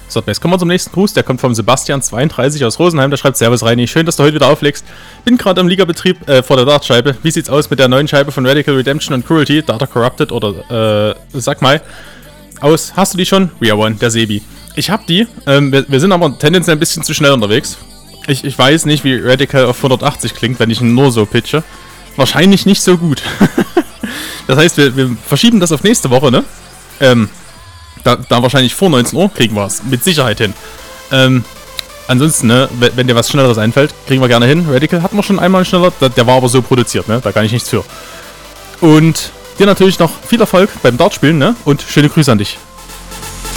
So, jetzt kommen wir zum nächsten Gruß. Der kommt vom Sebastian32 aus Rosenheim. Der schreibt: Servus Reini, schön, dass du heute wieder auflegst. Bin gerade im Ligabetrieb vor der Dartscheibe. Wie sieht's aus mit der neuen Scheibe von Radical Redemption und Cruelty, Data Corrupted oder sag mal aus? Hast du die schon? We are one, der Sebi. Ich hab die. Wir sind aber tendenziell ein bisschen zu schnell unterwegs. Ich weiß nicht, wie Radical auf 180 klingt, wenn ich ihn nur so pitche. Wahrscheinlich nicht so gut. Das heißt, wir verschieben das auf nächste Woche, ne? Da wahrscheinlich vor 19 Uhr kriegen wir es mit Sicherheit hin. Ansonsten, ne, wenn dir was Schnelleres einfällt, kriegen wir gerne hin. Radical hatten wir schon einmal schneller, der war aber so produziert, ne? Da kann ich nichts für. Und dir natürlich noch viel Erfolg beim Dartspielen, ne? Und schöne Grüße an dich.